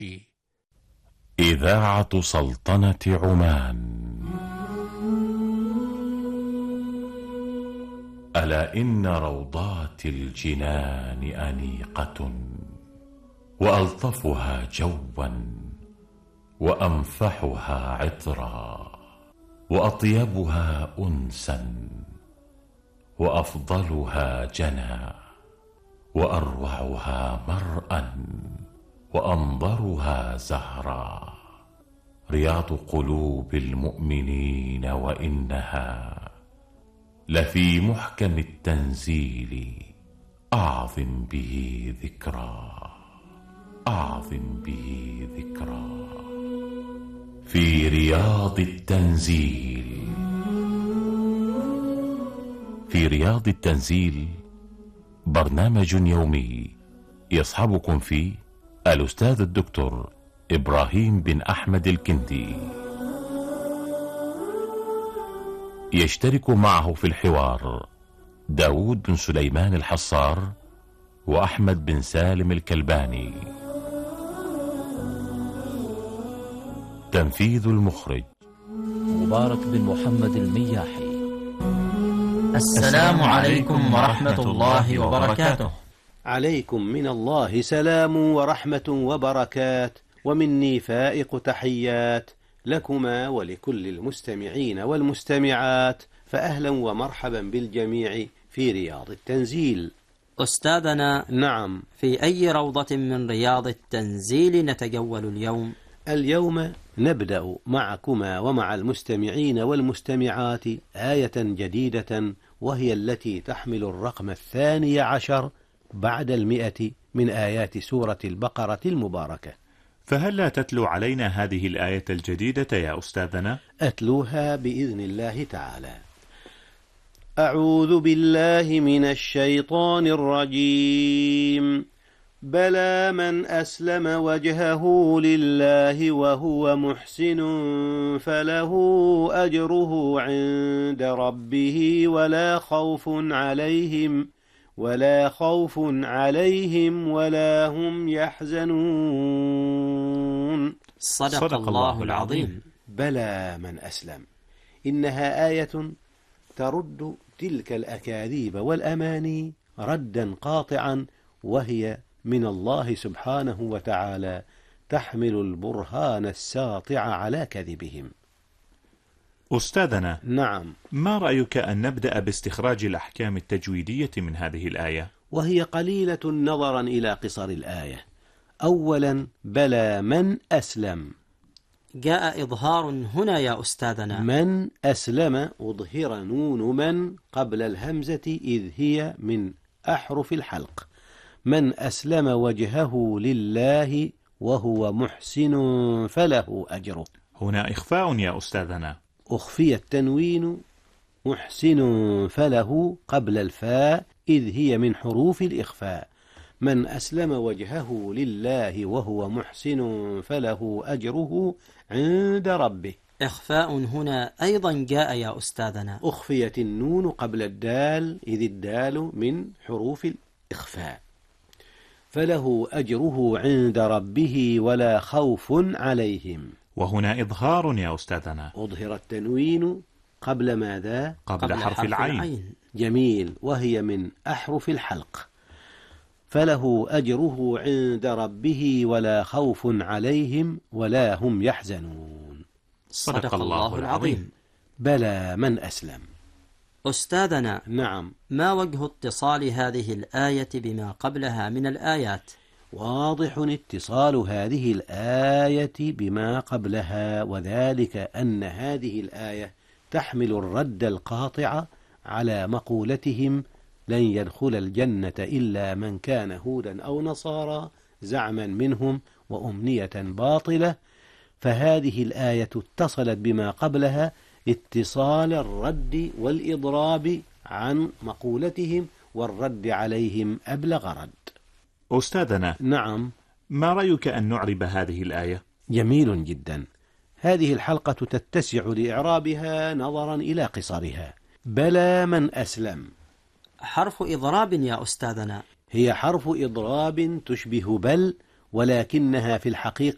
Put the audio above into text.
إذاعة سلطنة عمان. ألا إن روضات الجنان أنيقة، وألطفها جوا وأنفحها عطرا، وأطيبها أنسا وأفضلها جنى، وأروعها مرءا وأنظرها زهرا. رياض قلوب المؤمنين وإنها لفي محكم التنزيل، أعظم به ذكرى، أعظم به ذكرى. في رياض التنزيل. في رياض التنزيل برنامج يومي يصحبكم فيه الأستاذ الدكتور إبراهيم بن أحمد الكندي. يشترك معه في الحوار داود بن سليمان الحصار وأحمد بن سالم الكلباني. تنفيذ المخرج مبارك بن محمد المياحي. السلام عليكم ورحمة الله وبركاته. عليكم من الله سلام ورحمة وبركات، ومني فائق تحيات لكما ولكل المستمعين والمستمعات، فأهلا ومرحبا بالجميع في رياض التنزيل. أستاذنا، نعم، في أي روضة من رياض التنزيل نتجول اليوم؟ اليوم نبدأ معكما ومع المستمعين والمستمعات آية جديدة، وهي التي تحمل الرقم 12 بعد 100 من آيات سورة البقرة المباركة. فهل لا تتلو علينا هذه الآية الجديدة يا أستاذنا؟ أتلوها بإذن الله تعالى. أعوذ بالله من الشيطان الرجيم. بلى من أسلم وجهه لله وهو محسن فله أجره عند ربه ولا خوف عليهم ولا هم يحزنون. صدق الله العظيم. بلى من أسلم، إنها آية ترد تلك الأكاذيب والأماني ردا قاطعا، وهي من الله سبحانه وتعالى، تحمل البرهان الساطع على كذبهم. أستاذنا، نعم، ما رأيك أن نبدأ باستخراج الأحكام التجويدية من هذه الآية؟ وهي قليلة نظرا إلى قصر الآية. أولا، بلى من أسلم، جاء إظهار هنا يا أستاذنا. من أسلم أظهر نون من قبل الهمزة إذ هي من أحرف الحلق. من أسلم وجهه لله وهو محسن فله أجره. هنا إخفاء يا أستاذنا. أخفي التنوين. محسن فله قبل الفاء إذ هي من حروف الإخفاء. من أسلم وجهه لله وهو محسن فله أجره عند ربه. إخفاء هنا أيضا جاء يا أستاذنا. أخفيت النون قبل الدال إذ الدال من حروف الإخفاء. فله أجره عند ربه ولا خوف عليهم. وهنا إظهار يا أستاذنا. أظهر التنوين قبل ماذا؟ قبل حرف العين. جميل، وهي من أحرف الحلق. فله أجره عند ربه ولا خوف عليهم ولا هم يحزنون. صدق الله العظيم. بلى من أسلم. أستاذنا، نعم، ما وجه اتصال هذه الآية بما قبلها من الآيات؟ واضح اتصال هذه الآية بما قبلها، وذلك أن هذه الآية تحمل الرد القاطع على مقولتهم لن يدخل الجنة إلا من كان هودا أو نصارى، زعما منهم وأمنية باطلة. فهذه الآية اتصلت بما قبلها اتصال الرد والإضراب عن مقولتهم، والرد عليهم أبلغ رد. أستاذنا، نعم، ما رأيك أن نعرب هذه الآية؟ جميل جدا. هذه الحلقة تتسع لإعرابها نظرا إلى قصرها. بلى من أسلم حرف إضراب يا أستاذنا. هي حرف إضراب تشبه بل، ولكنها في الحقيقة